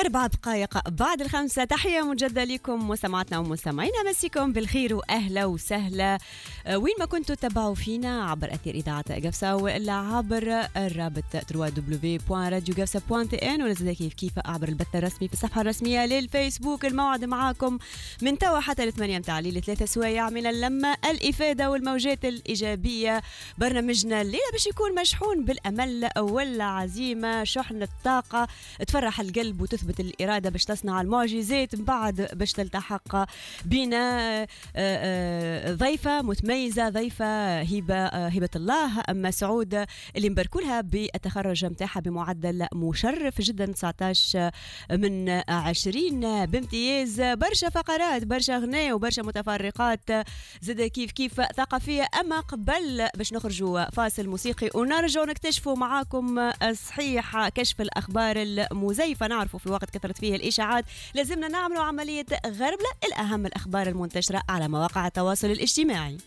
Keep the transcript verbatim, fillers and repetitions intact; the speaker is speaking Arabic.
أربع دقائق بعد الخمسة. تحية مجددة لكم مستمعاتنا ومستمعينا، مسيكم بالخير وأهلا وسهلا وين ما كنتوا تتابعوا فينا عبر أثير إذاعة قفصة وإلا عبر الرابط دبليو دبليو دبليو دوت راديو قفصة دوت إن ونزل كيف كيف عبر البث الرسمي في الصفحة الرسمية للفيسبوك. الموعد معاكم من توا حتى الثمانية متاع الليل، ثلاثة سوايع من اللمة الإفادة والموجات الإيجابية. برنامجنا الليلة باش يكون مشحون بالأمل والعزيمة، شحن الطاقة تفرح القلب وتثبت الإرادة باش تصنع المعجزات، من بعد باش تلتحق بنا ضيفة متميزة، ضيفة هبة هبة الله أما سعود اللي مباركولها بالتخرج متاعها بمعدل مشرف جدا تسعطاش من عشرين بامتياز. برشا فقرات، برشا غناء وبرشا متفرقات زاد كيف كيف ثقافية. أما قبل باش نخرجوا فاصل موسيقي ونرجع نكتشفوا معاكم صحيح كشف الأخبار المزيفة. نعرفوا في وقت كثرت فيه الإشاعات لازمنا نعملوا عملية غربلة الأهم الأخبار المنتشرة على مواقع التواصل الاجتماعي.